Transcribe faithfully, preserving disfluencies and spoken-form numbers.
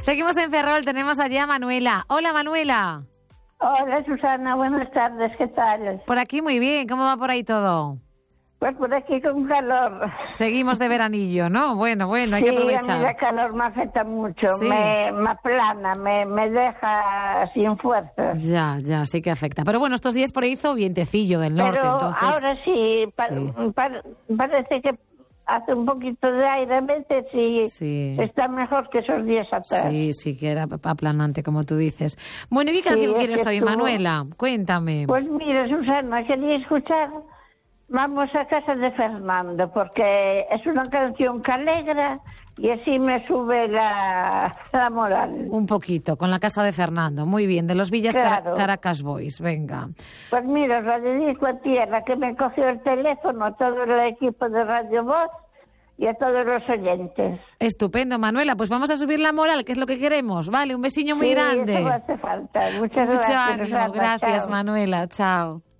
Seguimos en Ferrol, tenemos allí a Manuela. Hola, Manuela. Hola, Susana, buenas tardes, ¿qué tal? Por aquí muy bien, ¿cómo va por ahí todo? Pues por aquí con calor. Seguimos de veranillo, ¿no? Bueno, bueno, hay sí, que aprovechar. Sí, a mí el calor me afecta mucho, sí. me, me aplana, me, me deja sin fuerzas. Ya, ya, sí que afecta. Pero bueno, estos días por ahí hizo vientecillo del norte, Pero entonces... ahora sí, pa sí. Pa parece que hace un poquito de aire, a veces sí, sí está mejor que esos días atrás. Sí, sí, que era aplanante, como tú dices. Bueno, ¿y qué canción sí, quieres que hoy, estuvo... Manuela? Cuéntame. Pues mira, Susana, quería escuchar Vamos a casa de Fernando, porque es una canción que alegra y así me sube la, la moral. Un poquito, con la casa de Fernando. Muy bien, de los Villas claro. Caracas Boys, venga. Pues mira, os la dedico a ti, a la que me cogió el teléfono, a todo el equipo de Radio Voz y a todos los oyentes. Estupendo, Manuela. Pues vamos a subir la moral, que es lo que queremos. Vale, un besiño muy sí, grande. Eso hace falta. Muchas Mucho gracias. ánimo. Susana. Gracias, Chao. Manuela. Chao.